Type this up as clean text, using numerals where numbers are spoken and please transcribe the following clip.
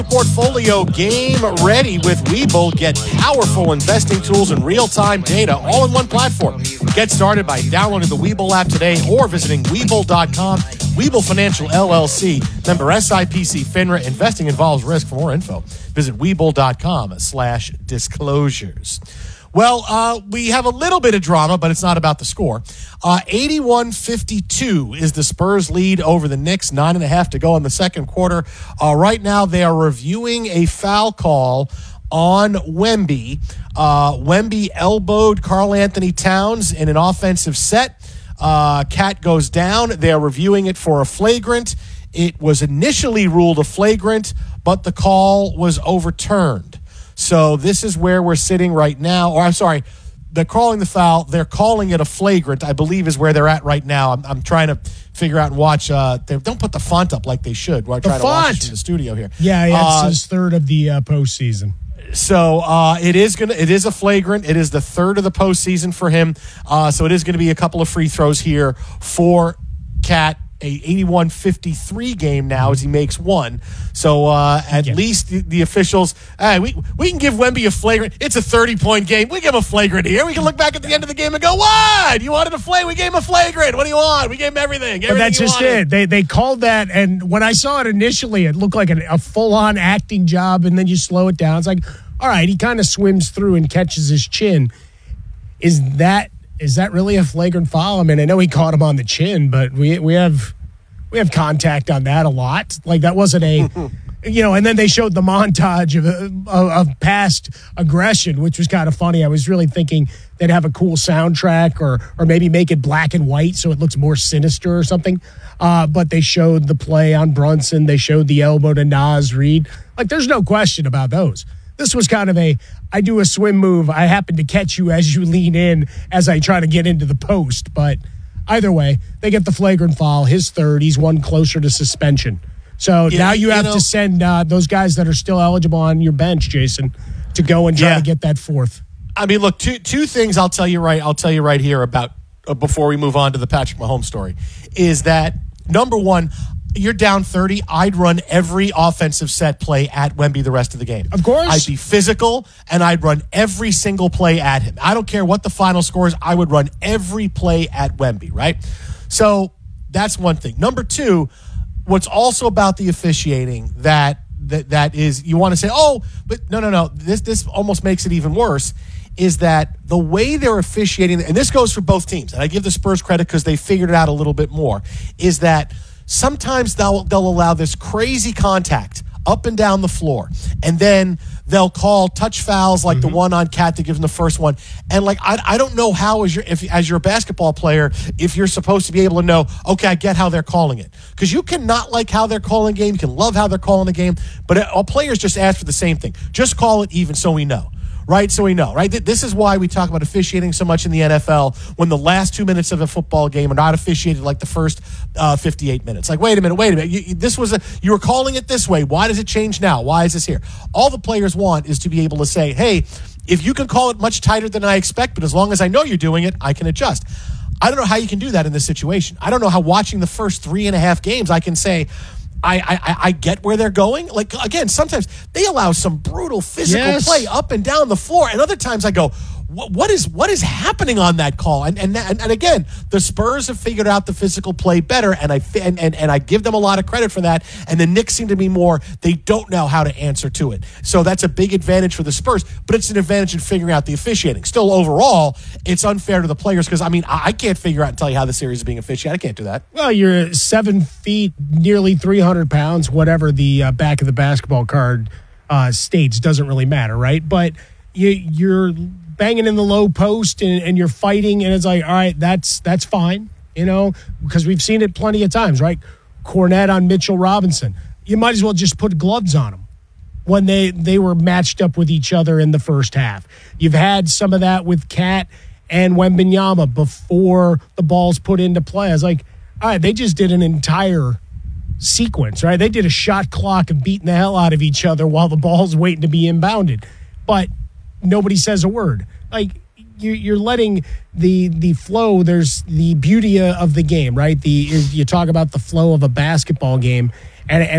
Portfolio game ready with Webull. Get powerful investing tools and real-time data all in one platform. Get started by downloading the Webull app today or visiting Webull.com. Webull Financial LLC. Member SIPC FINRA. Investing involves risk. For more info, visit Webull.com/disclosures. Well, we have a little bit of drama, but it's not about the score. 81-52 is the Spurs lead over the Knicks. 9.5 to go in the second quarter. Right now, they are reviewing a foul call on Wemby. Wemby elbowed Karl-Anthony Towns in an offensive set. Cat goes down. They are reviewing it for a flagrant. It was initially ruled a flagrant, but the call was overturned. So this is where we're sitting right now. Or I'm sorry, they're calling the foul. They're calling it a flagrant, I believe is where they're at right now. I'm trying to figure out and watch. They don't put the font up like they should. We're trying to watch it in the studio here. Yeah, it's his third of the postseason. So it is a flagrant. It is the third of the postseason for him. So it is going to be a couple of free throws here for Cat. A 81-53 game now as he makes one. So at least the officials, hey, we can give Wemby a flagrant. It's a 30-point game. We give him a flagrant here. We can look back at the end of the game and go, what? You wanted a flagrant? We gave him a flagrant. What do you want? We gave him everything. But that's just it. They called that, and when I saw it initially, it looked like a full-on acting job, and then you slow it down. It's like, all right, he kind of swims through and catches his chin. Is that really a flagrant foul? I mean, I know he caught him on the chin, but we have contact on that a lot. Like, that wasn't a, and then they showed the montage of past aggression, which was kind of funny. I was really thinking they'd have a cool soundtrack or maybe make it black and white so it looks more sinister or something. But they showed the play on Brunson. They showed the elbow to Naz Reid. Like, there's no question about those. This was kind of I do a swim move. I happen to catch you as you lean in as I try to get into the post. But either way, they get the flagrant foul. His third. He's one closer to suspension. So now you have to send those guys that are still eligible on your bench, Jason, to go and try to get that fourth. I mean, look, two things I'll tell you right here about before we move on to the Patrick Mahomes story is that, number one, you're down 30, I'd run every offensive set play at Wemby the rest of the game. Of course. I'd be physical, and I'd run every single play at him. I don't care what the final score is. I would run every play at Wemby, right? So that's one thing. Number two, what's also about the officiating that is, you want to say, oh, but no. This almost makes it even worse, is that the way they're officiating, and this goes for both teams, and I give the Spurs credit because they figured it out a little bit more, is that sometimes they'll allow this crazy contact up and down the floor, and then they'll call touch fouls like the one on Cat that gives them the first one. And like I don't know how as you're a basketball player, if you're supposed to be able to know, okay, I get how they're calling it, because you can not like how they're calling a game, you can love how they're calling the game, but all players just ask for the same thing: just call it even, so we know. Right, so we know, right? This is why we talk about officiating so much in the NFL when the last 2 minutes of a football game are not officiated like the first 58 minutes. Like, wait a minute. You were calling it this way. Why does it change now? Why is this here? All the players want is to be able to say, hey, if you can call it much tighter than I expect, but as long as I know you're doing it, I can adjust. I don't know how you can do that in this situation. I don't know how watching the first 3.5 games I can say, I get where they're going. Like, again, sometimes they allow some brutal physical play up and down the floor, and other times I go, what is happening on that call? And again, the Spurs have figured out the physical play better, and I give them a lot of credit for that. And the Knicks seem to be more, they don't know how to answer to it. So that's a big advantage for the Spurs, but it's an advantage in figuring out the officiating. Still, overall, it's unfair to the players because, I mean, I can't figure out and tell you how the series is being officiated. I can't do that. Well, you're 7 feet, nearly 300 pounds, whatever the back of the basketball card states, doesn't really matter, right? But you're banging in the low post and you're fighting, and it's like, all right, that's fine, because we've seen it plenty of times, right? Cornette on Mitchell Robinson. You might as well just put gloves on them when they were matched up with each other in the first half. You've had some of that with Cat and Wembanyama before the ball's put into play. I was like, all right, they just did an entire sequence, right? They did a shot clock and beating the hell out of each other while the ball's waiting to be inbounded. But nobody says a word. Like, you're letting the flow. There's the beauty of the game, right? You talk about the flow of a basketball game, and